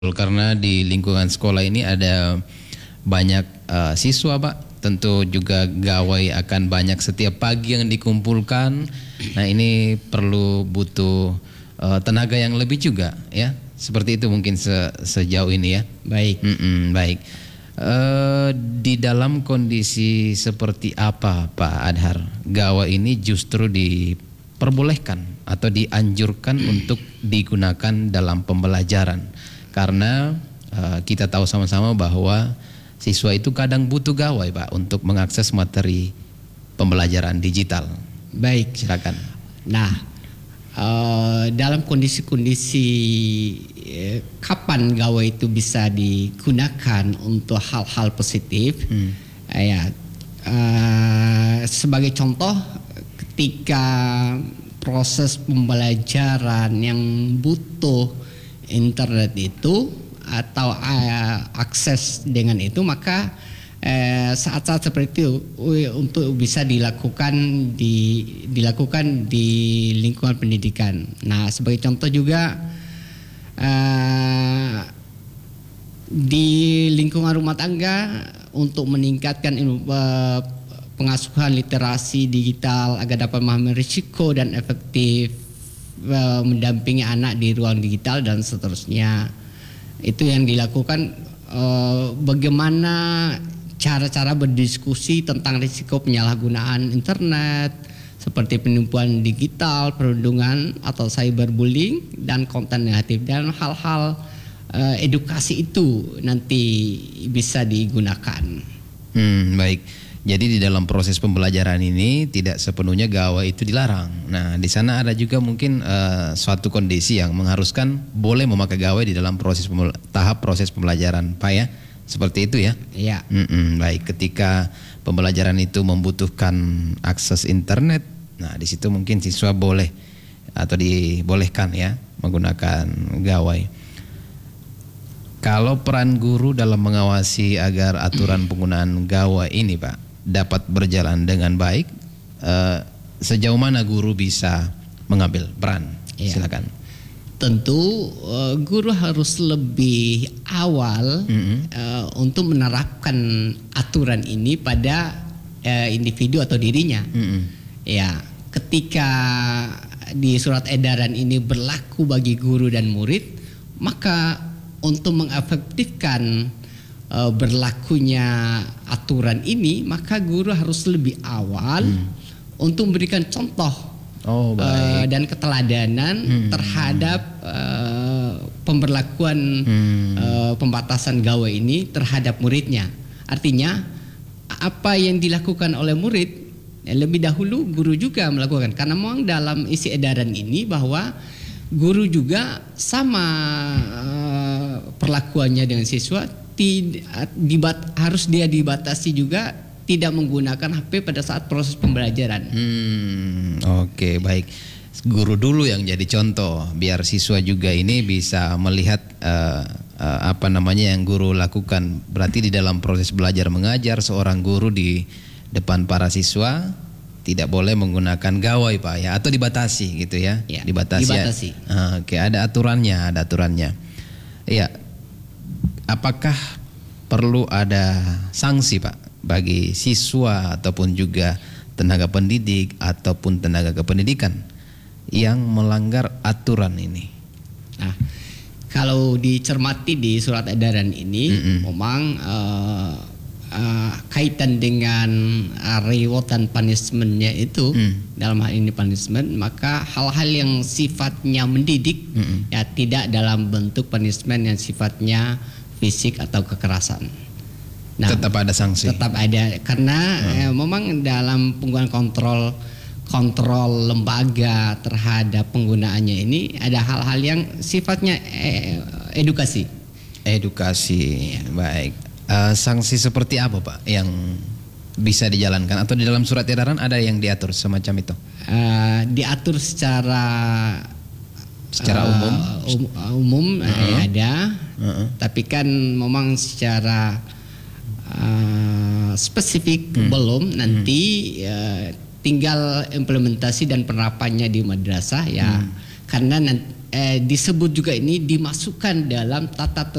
Karena di lingkungan sekolah ini ada banyak siswa, Pak. Tentu juga gawai akan banyak setiap pagi yang dikumpulkan. Nah, ini butuh tenaga yang lebih juga, ya. Seperti itu mungkin sejauh ini, ya. Baik. Baik. Di dalam kondisi seperti apa, Pak Adhar, gawai ini justru diperbolehkan atau dianjurkan untuk digunakan dalam pembelajaran? Karena kita tahu sama-sama bahwa siswa itu kadang butuh gawai, Pak, untuk mengakses materi pembelajaran digital. Baik, silakan. Nah, dalam kondisi-kondisi kapan gawai itu bisa digunakan untuk hal-hal positif, sebagai contoh, ketika proses pembelajaran yang butuh internet itu atau akses dengan itu, maka saat-saat seperti itu untuk bisa dilakukan di lingkungan pendidikan. Nah, sebagai contoh juga di lingkungan rumah tangga untuk meningkatkan pengasuhan literasi digital agar dapat memahami risiko dan efektif mendampingi anak di ruang digital dan seterusnya. Itu yang dilakukan, bagaimana cara-cara berdiskusi tentang risiko penyalahgunaan internet seperti penipuan digital, perundungan atau cyberbullying dan konten negatif, dan hal-hal edukasi itu nanti bisa digunakan. Baik. Jadi di dalam proses pembelajaran ini tidak sepenuhnya gawai itu dilarang. Nah, di sana ada juga mungkin suatu kondisi yang mengharuskan boleh memakai gawai di dalam tahap proses pembelajaran, Pak, ya. Seperti itu, ya? Iya. Baik, ketika pembelajaran itu membutuhkan akses internet, nah di situ mungkin siswa boleh atau dibolehkan, ya, menggunakan gawai. Kalau peran guru dalam mengawasi agar aturan penggunaan gawai ini, Pak, dapat berjalan dengan baik, sejauh mana guru bisa mengambil peran? Ya. Silakan. Tentu guru harus lebih awal untuk menerapkan aturan ini pada individu atau dirinya. Ya, ketika di surat edaran ini berlaku bagi guru dan murid, maka untuk mengefektifkan berlakunya aturan ini, maka guru harus lebih awal untuk memberikan contoh dan keteladanan terhadap pemberlakuan pembatasan gawai ini terhadap muridnya. Artinya apa yang dilakukan oleh murid lebih dahulu guru juga melakukan, karena memang dalam isi edaran ini bahwa guru juga sama perlakuannya dengan siswa, harus dia dibatasi juga tidak menggunakan HP pada saat proses pembelajaran. Oke, baik. Guru dulu yang jadi contoh biar siswa juga ini bisa melihat apa namanya yang guru lakukan. Berarti di dalam proses belajar mengajar, seorang guru di depan para siswa tidak boleh menggunakan gawai, Pak, ya, atau dibatasi gitu, ya? Ya, dibatasi. Oke, ada aturannya. Iya. Apakah perlu ada sanksi, Pak, bagi siswa ataupun juga tenaga pendidik ataupun tenaga kependidikan yang melanggar aturan ini? Nah, kalau dicermati di surat edaran ini, memang kaitan dengan reward dan punishment-nya itu, dalam hal ini punishment, maka hal-hal yang sifatnya mendidik, ya, tidak dalam bentuk punishment yang sifatnya fisik atau kekerasan. Nah, tetap ada sanksi. Tetap ada, karena memang dalam penggunaan kontrol lembaga terhadap penggunaannya ini ada hal-hal yang sifatnya edukasi. Ya. Baik. Sanksi seperti apa, Pak, yang bisa dijalankan, atau di dalam surat edaran ada yang diatur semacam itu? Diatur secara umum ada, tapi kan memang secara spesifik belum. Nanti tinggal implementasi dan penerapannya di madrasah, ya. Karena disebut juga ini dimasukkan dalam tata